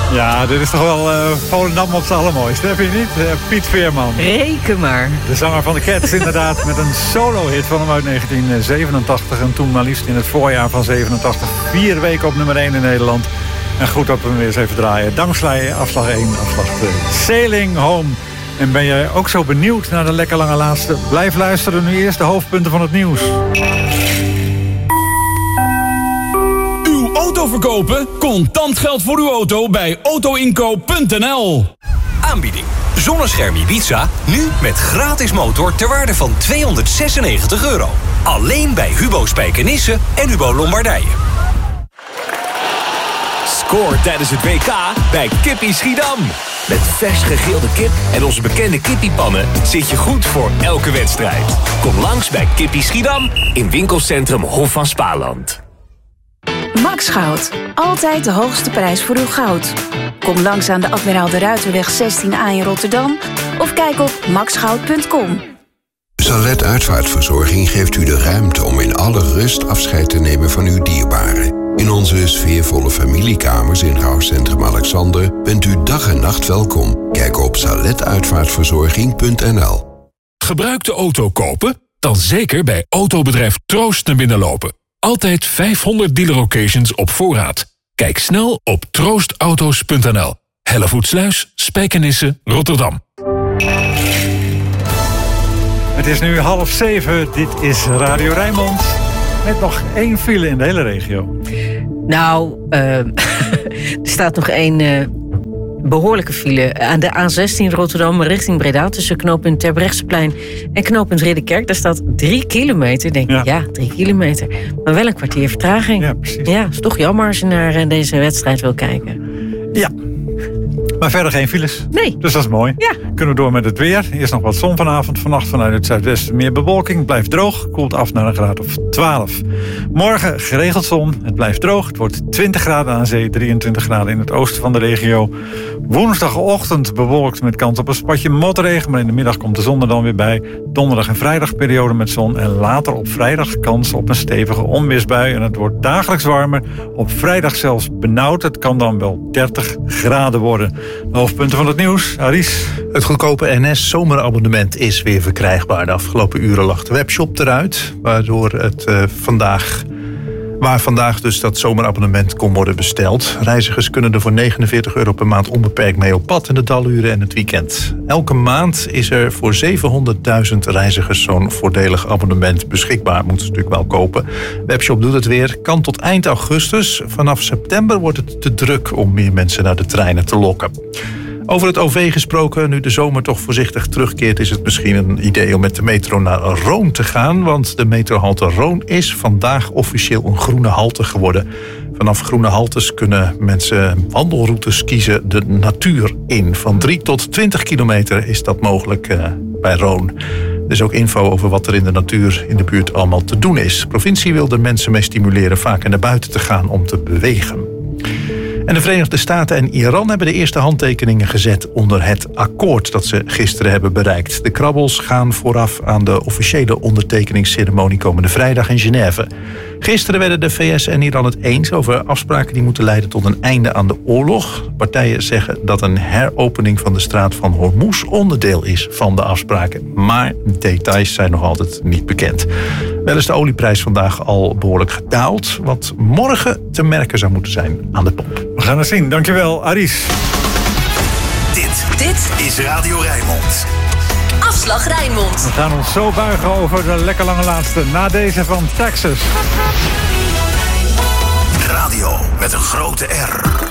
Ja, dit is toch wel Volendam op z'n allermooiste, heb je niet? Piet Veerman. Reken maar. De zanger van de Cats, inderdaad, met een solo-hit van hem uit 1987. En toen maar liefst in het voorjaar van 87. 4 weken op nummer 1 in Nederland. En goed dat we hem weer eens even draaien. Dankzij afslag 1, afslag 2. Sailing Home. En ben jij ook zo benieuwd naar de lekker lange laatste? Blijf luisteren, nu eerst de hoofdpunten van het nieuws. Uw auto verkopen? Contant geld voor uw auto bij autoinkoop.nl. Aanbieding. Zonnescherm Ibiza, nu met gratis motor ter waarde van €296. Alleen bij Hubo Spijkenisse en Hubo Lombardije. Scoor tijdens het WK bij Kippie Schiedam. Met vers gegrilde kip en onze bekende kippiepannen zit je goed voor elke wedstrijd. Kom langs bij Kippie Schiedam in winkelcentrum Hof van Spaarland. Max Goud. Altijd de hoogste prijs voor uw goud. Kom langs aan de Admiraal de Ruiterweg 16A in Rotterdam of kijk op maxgoud.com. Salet Uitvaartverzorging geeft u de ruimte om in alle rust afscheid te nemen van uw dierbaren. In onze sfeervolle familiekamers in rouwcentrum Alexander bent u dag en nacht welkom. Kijk op saletuitvaartverzorging.nl. Gebruikte auto kopen? Dan zeker bij autobedrijf Troost naar binnen lopen. Altijd 500 dealer-locations op voorraad. Kijk snel op troostauto's.nl. Hellevoetsluis, Spijkenisse, Rotterdam. Het is nu 6:30. Dit is Radio Rijnmond. Met nog 1 file in de hele regio. Nou, er staat nog 1 behoorlijke file. Aan de A16 Rotterdam richting Breda tussen knooppunt Terbrechtseplein en knooppunt Ridderkerk. Daar staat 3 kilometer. Denk ik, ja, 3 kilometer. Maar wel een kwartier vertraging. Ja, precies. Ja, is toch jammer als je naar deze wedstrijd wil kijken. Ja. Maar verder geen files. Nee. Dus dat is mooi. Ja. Kunnen we door met het weer. Eerst nog wat zon vanavond. Vannacht vanuit het zuidwesten meer bewolking. Blijft droog. Koelt af naar een graad of 12. Morgen geregeld zon. Het blijft droog. Het wordt 20 graden aan zee. 23 graden in het oosten van de regio. Woensdagochtend bewolkt met kans op een spatje motregen. Maar in de middag komt de zon er dan weer bij. Donderdag en vrijdag periode met zon. En later op vrijdag kans op een stevige onweersbui. En het wordt dagelijks warmer. Op vrijdag zelfs benauwd. Het kan dan wel 30 graden worden. De hoofdpunten van het nieuws. Aris. Het goedkope NS zomerabonnement is weer verkrijgbaar. De afgelopen uren lag de webshop eruit. Waardoor het vandaag dus dat zomerabonnement kon worden besteld. Reizigers kunnen er voor €49 per maand onbeperkt mee op pad in de daluren en het weekend. Elke maand is er voor 700.000 reizigers zo'n voordelig abonnement beschikbaar. Moeten ze natuurlijk wel kopen. Webshop doet het weer. Kan tot eind augustus. Vanaf september wordt het te druk om meer mensen naar de treinen te lokken. Over het OV gesproken, nu de zomer toch voorzichtig terugkeert, is het misschien een idee om met de metro naar Roon te gaan. Want de metrohalte Roon is vandaag officieel een groene halte geworden. Vanaf groene haltes kunnen mensen wandelroutes kiezen de natuur in. Van 3 tot 20 kilometer is dat mogelijk bij Roon. Er is ook info over wat er in de natuur in de buurt allemaal te doen is. De provincie wil er mensen mee stimuleren vaker naar buiten te gaan om te bewegen. En de Verenigde Staten en Iran hebben de eerste handtekeningen gezet onder het akkoord dat ze gisteren hebben bereikt. De krabbels gaan vooraf aan de officiële ondertekeningsceremonie komende vrijdag in Genève. Gisteren werden de VS en Iran het eens over afspraken die moeten leiden tot een einde aan de oorlog. Partijen zeggen dat een heropening van de straat van Hormuz onderdeel is van de afspraken. Maar details zijn nog altijd niet bekend. Wel is de olieprijs vandaag al behoorlijk gedaald, wat morgen te merken zou moeten zijn aan de pomp. We gaan het zien. Dankjewel, Aris. Dit is Radio Rijnmond. Afslag Rijnmond. We gaan ons zo buigen over de lekker lange laatste. Na deze van Texas. Radio met een grote R.